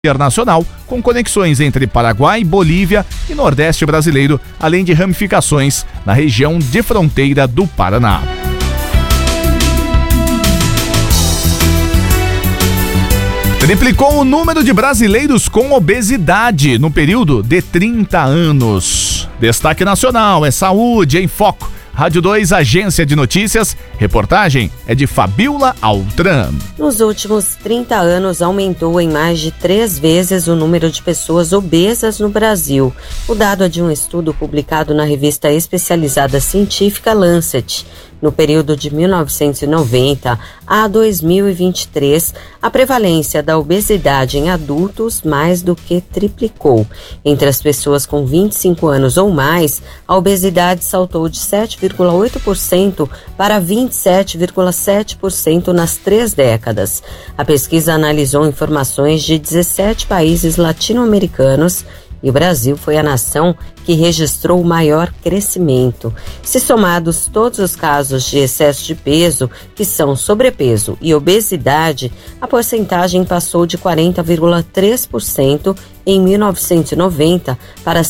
internacional, com conexões entre Paraguai, Bolívia e Nordeste brasileiro, além de ramificações na região de fronteira do Paraná. Triplicou o número de brasileiros com obesidade no período de 30 anos. Destaque nacional é Saúde em Foco. Rádio 2, Agência de Notícias. Reportagem é de Fabiola Altran. Nos últimos 30 anos, aumentou em mais de 3 vezes o número de pessoas obesas no Brasil. O dado é de um estudo publicado na revista especializada científica Lancet. No período de 1990 a 2023, a prevalência da obesidade em adultos mais do que triplicou. Entre as pessoas com 25 anos ou mais, a obesidade saltou de 7,8% para 27,7% nas 3 décadas. A pesquisa analisou informações de 17 países latino-americanos e o Brasil foi a nação que registrou o maior crescimento. Se somados todos os casos de excesso de peso, que são sobrepeso e obesidade, a porcentagem passou de 40,3% em 1990 para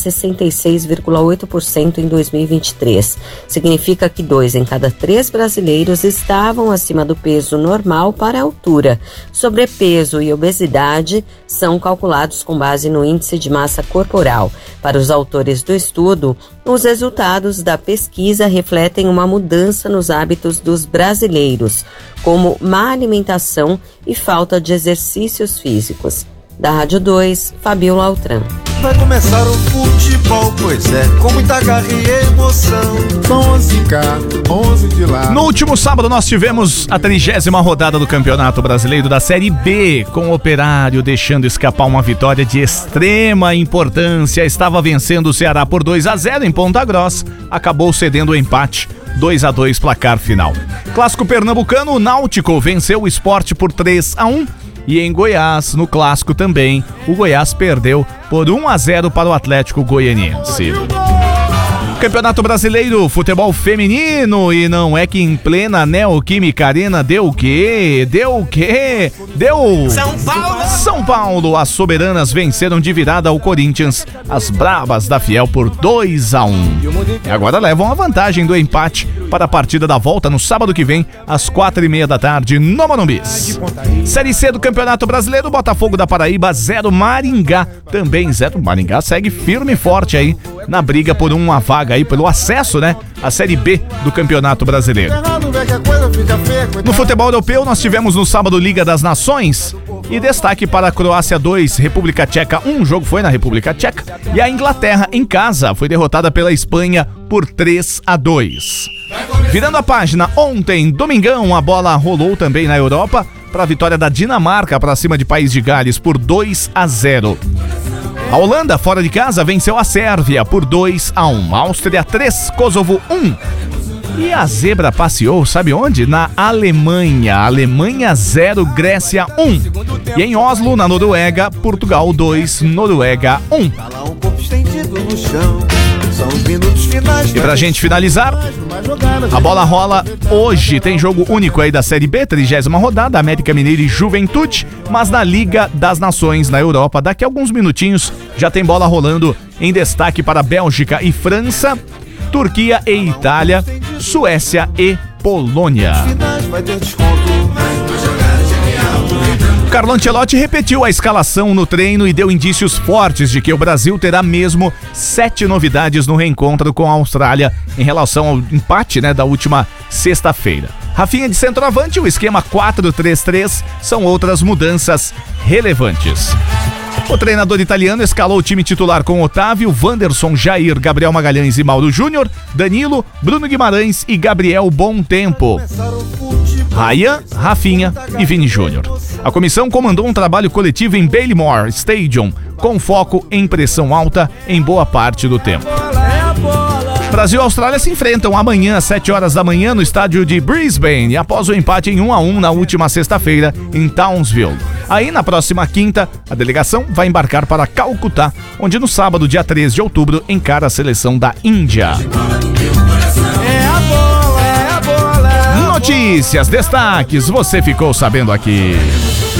66,8% em 2023. Significa que 2 em cada 3 brasileiros estavam acima do peso normal para a altura. Sobrepeso e obesidade são calculados com base no índice de massa corporal. Para os autores do estudo, os resultados da pesquisa refletem uma mudança nos hábitos dos brasileiros, como má alimentação e falta de exercícios físicos. Da Rádio 2, Fabiola Altran. Vai começar o futebol, pois é, com muita garra e emoção. 11 cá, 11 de lá. No último sábado nós tivemos a 30ª rodada do Campeonato Brasileiro da Série B, com o Operário deixando escapar uma vitória de extrema importância. Estava vencendo o Ceará por 2-0 em Ponta Grossa, acabou cedendo o empate. 2-2 placar final. Clássico pernambucano, o Náutico venceu o Sport por 3-1. E em Goiás, no clássico também, o Goiás perdeu por 1-0 para o Atlético Goianiense. Campeonato Brasileiro, futebol feminino, e não é que em plena Neoquímica Arena deu o quê? Deu São Paulo, as soberanas venceram de virada o Corinthians, as Bravas da Fiel por 2-1. E agora levam a vantagem do empate para a partida da volta no sábado que vem, às 4h30 da tarde, no Morumbi. Série C do Campeonato Brasileiro, Botafogo da Paraíba 0, Maringá também 0. Maringá segue firme e forte aí na briga por uma vaga aí pelo acesso, né, à Série B do Campeonato Brasileiro. No futebol europeu, nós tivemos no sábado Liga das Nações e destaque para a Croácia 2, República Tcheca 1, jogo foi na República Tcheca, e a Inglaterra em casa foi derrotada pela Espanha por 3-2. Virando a página, ontem, domingão, a bola rolou também na Europa para a vitória da Dinamarca para cima de País de Gales por 2-0. A Holanda, fora de casa, venceu a Sérvia por 2-1. Áustria 3, Kosovo 1. E a zebra passeou, sabe onde? Na Alemanha. Alemanha 0, Grécia 1. E em Oslo, na Noruega, Portugal 2, Noruega 1. E pra gente finalizar, a bola rola hoje. Tem jogo único aí da Série B, 30ª rodada, América Mineiro e Juventude, mas na Liga das Nações na Europa, daqui a alguns minutinhos já tem bola rolando em destaque para Bélgica e França, Turquia e Itália, Suécia e Polônia. Carlo Ancelotti repetiu a escalação no treino e deu indícios fortes de que o Brasil terá mesmo 7 novidades no reencontro com a Austrália em relação ao empate, né, da última sexta-feira. Rafinha de centroavante, o esquema 4-3-3 são outras mudanças relevantes. O treinador italiano escalou o time titular com Otávio, Wanderson, Jair, Gabriel Magalhães e Mauro Júnior, Danilo, Bruno Guimarães e Gabriel Bom Tempo, Ryan, Rafinha e Vini Júnior. A comissão comandou um trabalho coletivo em Ballymore Stadium, com foco em pressão alta em boa parte do tempo. Brasil e Austrália se enfrentam amanhã às 7 horas da manhã no estádio de Brisbane, após o empate em 1-1 na última sexta-feira em Townsville. Aí, na próxima quinta, a delegação vai embarcar para Calcutá, onde no sábado, dia 3 de outubro, encara a seleção da Índia. Notícias, destaques, você ficou sabendo aqui.